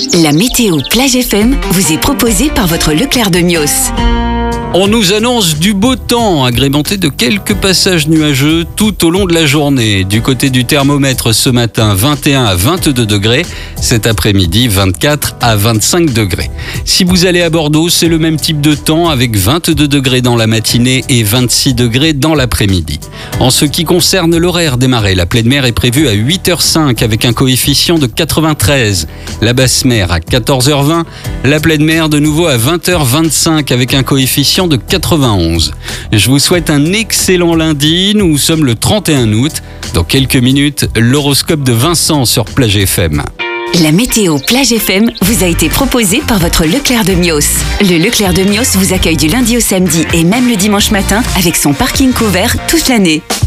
La météo Plage FM vous est proposée par votre Leclerc de Mios. On nous annonce du beau temps, agrémenté de quelques passages nuageux tout au long de la journée. Du côté du thermomètre ce matin, 21 à 22 degrés. Cet après-midi, 24 à 25 degrés. Si vous allez à Bordeaux, c'est le même type de temps avec 22 degrés dans la matinée et 26 degrés dans l'après-midi. En ce qui concerne l'horaire des marées, la pleine mer est prévue à 8h05 avec un coefficient de 93. La basse mer à 14h20. La pleine mer de nouveau à 20h25 avec un coefficient de 91. Je vous souhaite un excellent lundi. Nous sommes le 31 août. Dans quelques minutes, l'horoscope de Vincent sur Plage FM. La météo Plage FM vous a été proposée par votre Leclerc de Mios. Le Leclerc de Mios vous accueille du lundi au samedi et même le dimanche matin avec son parking couvert toute l'année.